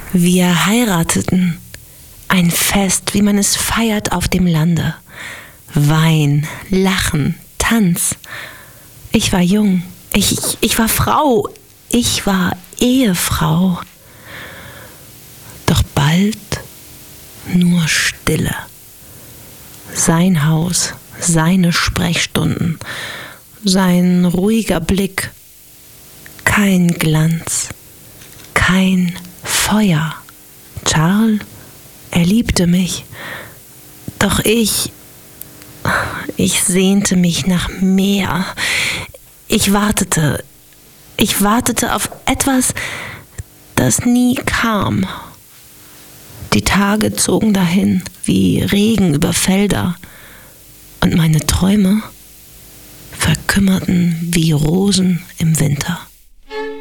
Wir heirateten. Ein Fest, wie man es feiert auf dem Lande. Wein, Lachen, Tanz. Ich war jung. Ich war Frau. Ich war Ehefrau. Doch bald nur Stille. Sein Haus, seine Sprechstunden, sein ruhiger Blick. Kein Glanz, kein Feuer. Charles, er liebte mich. Doch ich sehnte mich nach mehr. Ich wartete auf etwas, das nie kam. Die Tage zogen dahin wie Regen über Felder und meine Träume verkümmerten wie Rosen im Winter.